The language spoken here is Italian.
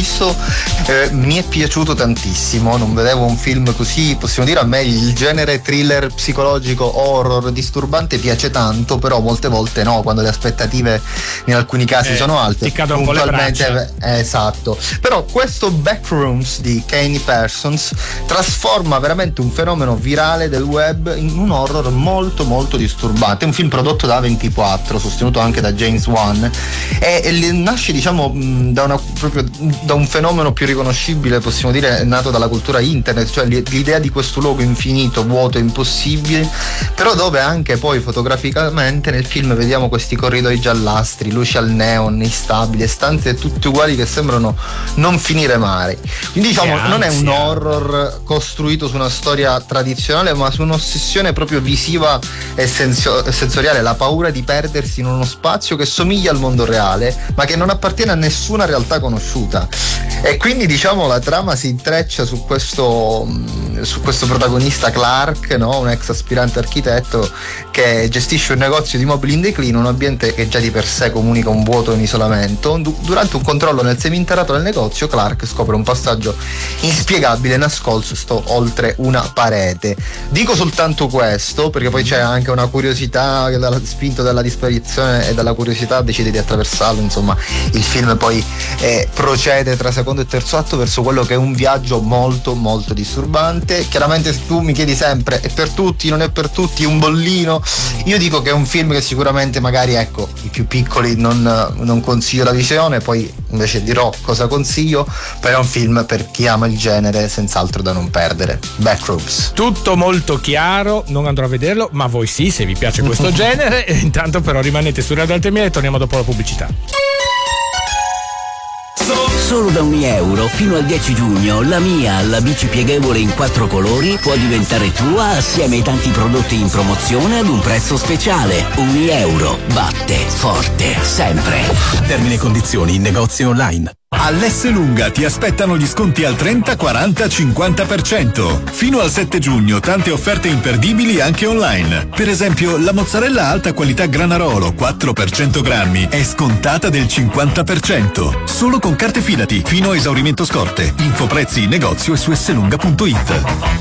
visto, mi è piaciuto tantissimo, non vedevo un film così, possiamo dire, a me il genere thriller psicologico, horror, disturbante piace tanto, però molte volte no, quando le aspettative in alcuni casi sono alte, ti cadono un po' le braccia. Esatto. Però questo Backrooms di Kane Parsons trasforma veramente un fenomeno virale del web in un horror molto molto disturbante. È un film prodotto da A24, sostenuto anche da James Wan, e nasce, diciamo, proprio da un fenomeno più riconoscibile, possiamo dire, nato dalla cultura internet, cioè l'idea di questo luogo infinito, vuoto, impossibile, però dove anche poi fotograficamente nel film vediamo questi corridoi giallastri, luci al neon, instabili, stanze tutte uguali che sembrano non finire mai. Quindi diciamo non è un horror costruito su una storia tradizionale, ma su un'ossessione proprio visiva e sensoriale, la paura di perdersi in uno spazio che somiglia al mondo reale ma che non appartiene a nessuna realtà conosciuta. E quindi diciamo la trama si intreccia su questo protagonista Clark, no? Un ex aspirante architetto che gestisce un negozio di mobili in declino, un ambiente che già di per sé comunica un vuoto e un isolamento. Durante un controllo nel seminterrato del negozio, Clark scopre un passaggio inspiegabile nascosto oltre una parete. Dico soltanto questo perché poi c'è anche una curiosità che, spinto dalla disparizione e dalla curiosità, decide di attraversarlo. Insomma, il film poi procede tra secondo e terzo atto verso quello che è un viaggio molto molto disturbante. Chiaramente se tu mi chiedi sempre è per tutti, non è per tutti, un bollino, io dico che è un film che sicuramente magari, ecco, i più piccoli non consiglio la visione, poi invece dirò cosa consiglio, però è un film per chi ama il genere senz'altro da non perdere. Backrooms. Tutto molto chiaro, non andrò a vederlo, ma voi sì, se vi piace questo genere. E intanto però rimanete su Radio Alto Mille e torniamo dopo la pubblicità. Solo da €1 fino al 10 giugno la Mia, la bici pieghevole in 4 colori, può diventare tua assieme ai tanti prodotti in promozione ad un prezzo speciale. €1 batte forte sempre. Termini e condizioni in negozi online. All'Esselunga ti aspettano gli sconti al 30, 40, 50%. Fino al 7 giugno tante offerte imperdibili anche online. Per esempio la mozzarella alta qualità Granarolo 4 per 100 grammi è scontata del 50%. Solo con carte Fidati fino a esaurimento scorte. Info prezzi in negozio e su esselunga.it.